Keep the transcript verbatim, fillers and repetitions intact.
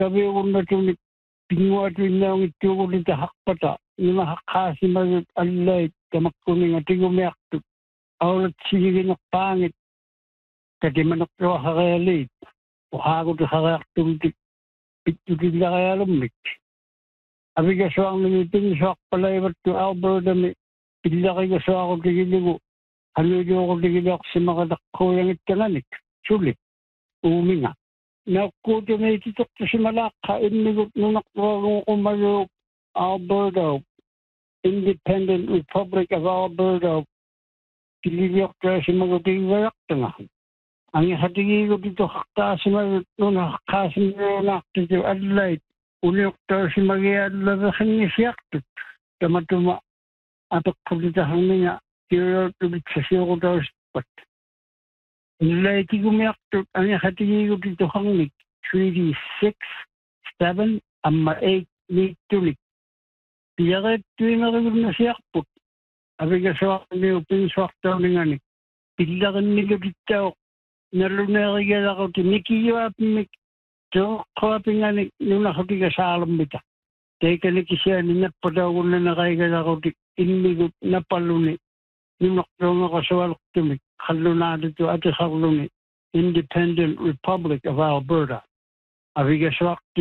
Sabi ko na ito, pinuwa ito na ang ito ko dito hakpata. Yung nakakasi mag alay, kamakkuning at igumiyak ito. Aulat sige ng pangit. Kasi manak ito hakayalit. Uhago ito hakayak ito. Ito din na kaya lumik. Abi ka so ang nangiting so akpalay ba't ito Alberta may pila kayo so ako tigili ko. Ano yung ako tigili ako sa mga dakko yung itananik. Sulit. Umi nga. Nakuto na ititok to si Malaka, inigot nung nakuha ko mayo Alberta, Independent Republic of Alberta, kililiyok to si Magating Warakta nga. Ang hatigi ko dito hakasi mayo, nung hakasi mayo nakta to Adelaide, uniyok to si Magiadla kanya siyaktot, tamatuma atok ko dito hangin nga, kiro to bitsasyo ko daw sipat. Nilai tiga meter, ang hatigi ko dito hangnik, Treaty six, seven, amma eight meter. Tiyakat tuwi na rin na siya po. Abi ka sa akin niyo, pinswakta nga ni. Tilakan nila dito, narunari ka ako, tinikiyo at mik. So, kawapi nga ni, nung nakatiga sa alam bita. Kaya ka nikisya, ninapadaw ko na nakaiga ako, inigot na paluni. Nung nakataw ako sa walok tumik. Halunado to at the Independent Republic of Alberta. Avigaswak